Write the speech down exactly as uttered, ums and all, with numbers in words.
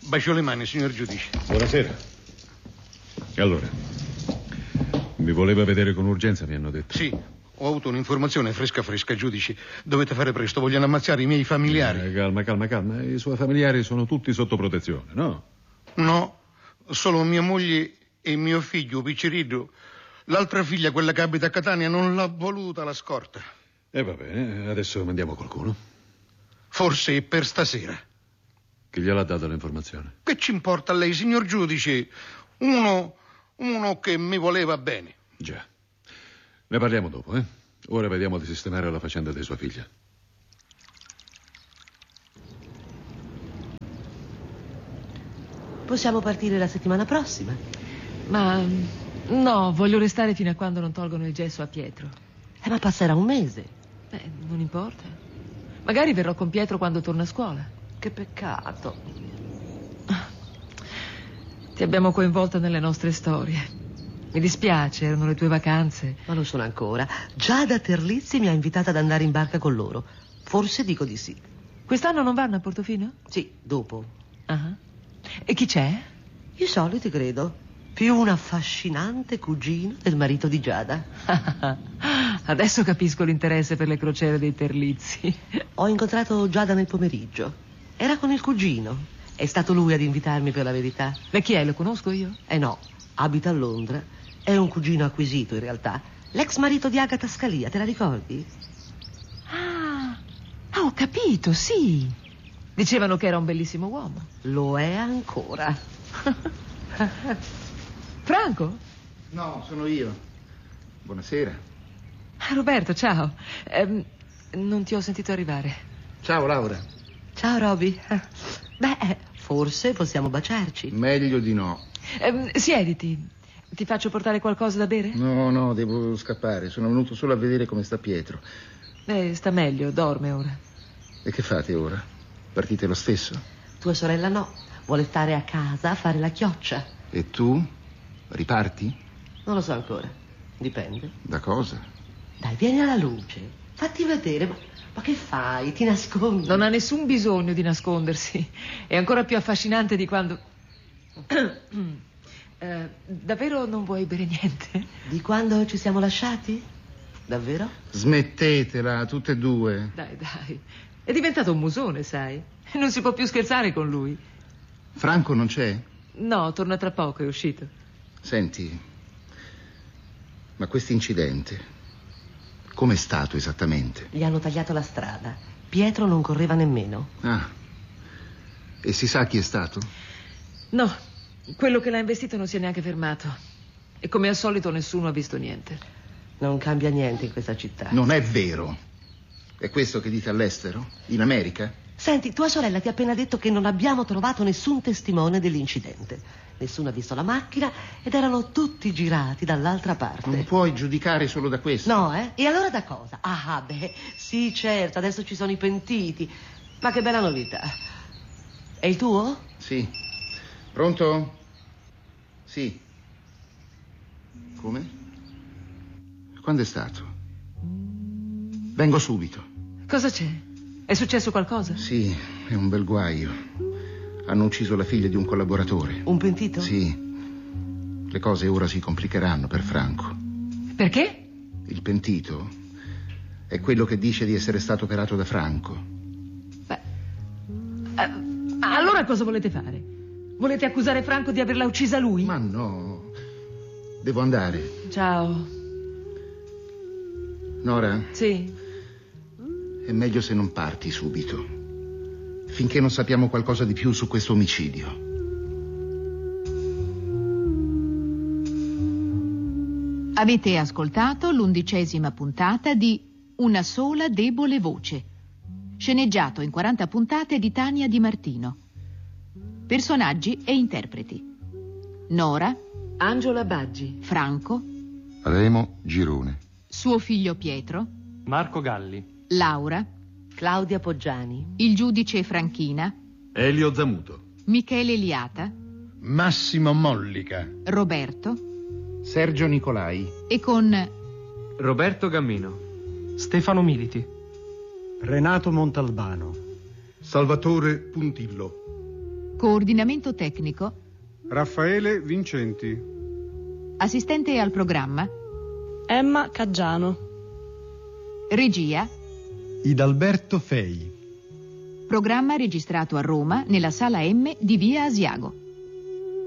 Bacio le mani, signor giudice. Buonasera. E allora? Mi voleva vedere con urgenza, mi hanno detto. Sì, ho avuto un'informazione fresca fresca, giudice. Dovete fare presto, vogliono ammazzare i miei familiari. Eh, calma, calma, calma. I suoi familiari sono tutti sotto protezione, no? No, solo mia moglie e mio figlio, Piccirillo. L'altra figlia, quella che abita a Catania, non l'ha voluta la scorta. E eh, va bene, adesso mandiamo qualcuno. Forse per stasera. Chi gliel'ha data l'informazione? Che ci importa a lei, signor giudice? Uno, uno che mi voleva bene. Già. Ne parliamo dopo, eh? Ora vediamo di sistemare la faccenda di sua figlia. Possiamo partire la settimana prossima. Ma no, voglio restare fino a quando non tolgono il gesso a Pietro. Eh, ma passerà un mese. Beh, non importa. Magari verrò con Pietro quando torna a scuola. Che peccato. Ti abbiamo coinvolta nelle nostre storie. Mi dispiace, erano le tue vacanze. Ma lo sono ancora. Giada Terlizzi mi ha invitata ad andare in barca con loro. Forse dico di sì. Quest'anno non vanno a Portofino? Sì, dopo. Uh-huh. E chi c'è? I soliti, credo. Più un affascinante cugino del marito di Giada. Adesso capisco l'interesse per le crociere dei Terlizzi. Ho incontrato Giada nel pomeriggio. Era con il cugino. È stato lui ad invitarmi, per la verità. E chi è? Lo conosco io? Eh no, abita a Londra. È un cugino acquisito, in realtà. L'ex marito di Agata Scalia, te la ricordi? Ah, ah, ho capito, sì. Dicevano che era un bellissimo uomo. Lo è ancora. Franco? No, sono io. Buonasera. Ah, Roberto, ciao. Ehm, non ti ho sentito arrivare. Ciao, Laura. Ciao, Roby. Beh, forse possiamo baciarci. Meglio di no. Ehm, siediti. Ti faccio portare qualcosa da bere? No, no, devo scappare. Sono venuto solo a vedere come sta Pietro. Eh, sta meglio, dorme ora. E che fate ora? Partite lo stesso? Tua sorella no. Vuole stare a casa a fare la chioccia. E tu? Riparti? Non lo so ancora. Dipende. Da cosa? Dai, vieni alla luce. Fatti vedere. Ma, ma che fai? Ti nascondi? Non ha nessun bisogno di nascondersi. È ancora più affascinante di quando... eh, davvero non vuoi bere niente? Di quando ci siamo lasciati? Davvero? Smettetela, tutte e due. Dai, dai. È diventato un musone, sai. Non si può più scherzare con lui. Franco non c'è? No, torna tra poco, è uscito. Senti, ma questo incidente, com'è stato esattamente? Gli hanno tagliato la strada. Pietro non correva nemmeno. Ah, e si sa chi è stato? No, quello che l'ha investito non si è neanche fermato. E come al solito nessuno ha visto niente. Non cambia niente in questa città. Non è vero. È questo che dite all'estero? In America? Senti, tua sorella ti ha appena detto che non abbiamo trovato nessun testimone dell'incidente. Nessuno ha visto la macchina ed erano tutti girati dall'altra parte. Non puoi giudicare solo da questo. No, eh? E allora da cosa? Ah, beh, sì, certo, adesso ci sono i pentiti. Ma che bella novità. È il tuo? Sì. Pronto? Sì. Come? Quando è stato? Vengo subito. Cosa c'è? È successo qualcosa? Sì, è un bel guaio. Hanno ucciso la figlia di un collaboratore. Un pentito? Sì. Le cose ora si complicheranno per Franco. Perché? Il pentito è quello che dice di essere stato operato da Franco. Beh, eh, allora cosa volete fare? Volete accusare Franco di averla uccisa lui? Ma no. Devo andare. Ciao. Nora? Sì. È meglio se non parti subito. Finché non sappiamo qualcosa di più su questo omicidio. Avete ascoltato l'undicesima puntata di Una sola debole voce, sceneggiato in quaranta puntate di Tania Di Martino. Personaggi e interpreti: Nora, Angela Baggi, Franco, Remo Girone, suo figlio Pietro, Marco Galli, Laura, Claudia Poggiani, il giudice Franchina, Elio Zamuto, Michele Liata, Massimo Mollica, Roberto Sergio Nicolai, e con Roberto Gammino, Stefano Renato Montalbano, Salvatore Puntillo, Coordinamento tecnico Raffaele Vincenti. Assistente al programma Emma Caggiano. Regia Idalberto Fei. Programma registrato a Roma nella sala M di Via Asiago.